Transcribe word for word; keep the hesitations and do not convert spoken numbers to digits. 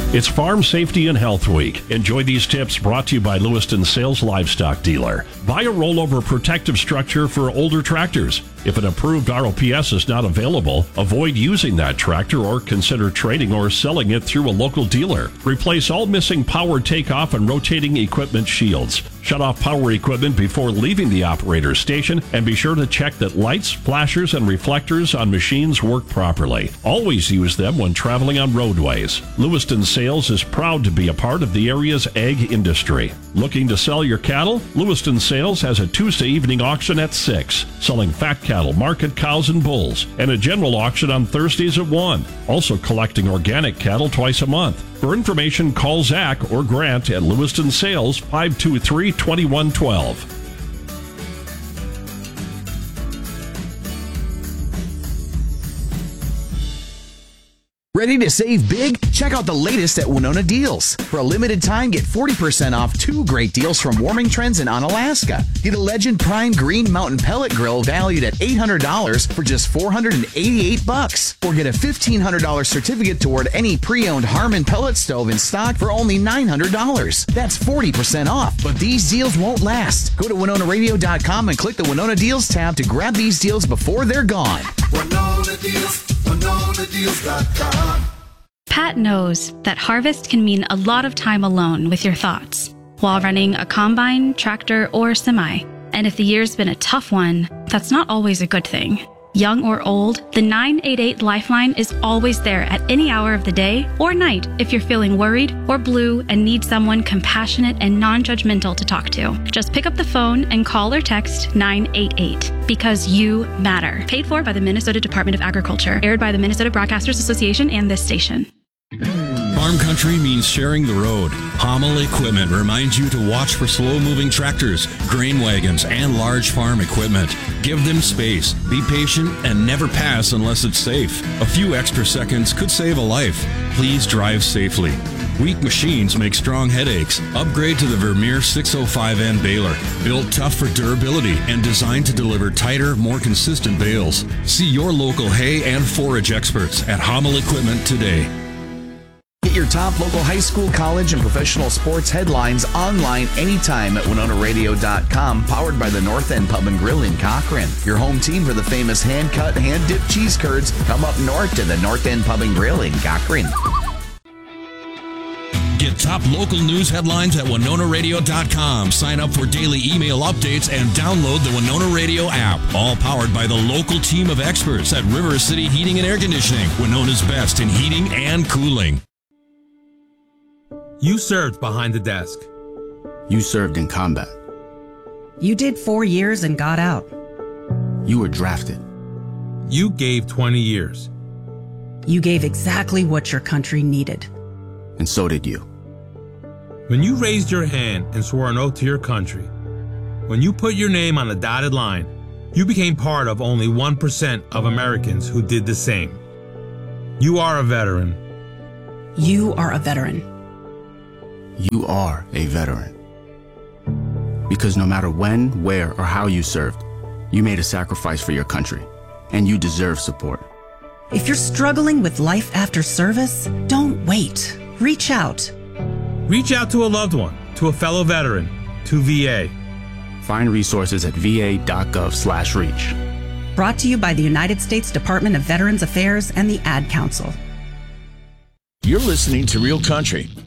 It's Farm Safety and Health Week. Enjoy these tips brought to you by Lewiston Sales Livestock Dealer. Buy a rollover protective structure for older tractors. If an approved R O P S is not available, avoid using that tractor or consider trading or selling it through a local dealer. Replace all missing power takeoff and rotating equipment shields. Shut off power equipment before leaving the operator's station, and be sure to check that lights, flashers, and reflectors on machines work properly. Always use them when traveling on roadways. Lewiston Sales is proud to be a part of the area's ag industry. Looking to sell your cattle? Lewiston Sales has a Tuesday evening auction at six, selling fat cattle, market cows, and bulls, and a general auction on Thursdays at one. Also collecting organic cattle twice a month. For information, call Zach or Grant at Lewiston Sales, five two three, two one one two. Ready to save big? Check out the latest at Winona Deals. For a limited time, get forty percent off two great deals from Warming Trends in Onalaska. Get a Legend Prime Green Mountain Pellet Grill valued at eight hundred dollars for just four hundred eighty-eight bucks. Or get a fifteen hundred dollars certificate toward any pre-owned Harmon pellet stove in stock for only nine hundred dollars. That's forty percent off, but these deals won't last. Go to winona radio dot com and click the Winona Deals tab to grab these deals before they're gone. Winona Deals, winona deals dot com. Pat knows that harvest can mean a lot of time alone with your thoughts while running a combine, tractor, or semi. And if the year's been a tough one, that's not always a good thing. Young or old, the nine eight eight Lifeline is always there at any hour of the day or night if you're feeling worried or blue and need someone compassionate and non-judgmental to talk to. Just pick up the phone and call or text nine eight eight because you matter. Paid for by the Minnesota Department of Agriculture. Aired by the Minnesota Broadcasters Association and this station. Farm country means sharing the road. Hummel Equipment reminds you to watch for slow-moving tractors, grain wagons, and large farm equipment. Give them space, be patient, and never pass unless it's safe. A few extra seconds could save a life. Please drive safely. Weak machines make strong headaches. Upgrade to the Vermeer six oh five N baler. Built tough for durability and designed to deliver tighter, more consistent bales. See your local hay and forage experts at Hummel Equipment today. Get your top local high school, college, and professional sports headlines online anytime at winona radio dot com, powered by the North End Pub and Grill in Cochrane. Your home team for the famous hand-cut, hand-dipped cheese curds come up north to the North End Pub and Grill in Cochrane. Get top local news headlines at winona radio dot com. Sign up for daily email updates and download the Winona Radio app. All powered by the local team of experts at River City Heating and Air Conditioning, Winona's best in heating and cooling. You served behind the desk. You served in combat. You did four years and got out. You were drafted. You gave twenty years. You gave exactly what your country needed. And so did you. When you raised your hand and swore an oath to your country, when you put your name on a dotted line, you became part of only one percent of Americans who did the same. You are a veteran. You are a veteran. You are a veteran. Because no matter when, where, or how you served, you made a sacrifice for your country, and you deserve support. If you're struggling with life after service, don't wait. Reach out. Reach out to a loved one, to a fellow veteran, to V A. Find resources at v a dot gov slash reach. Brought to you by the United States Department of Veterans Affairs and the Ad Council. You're listening to Real Country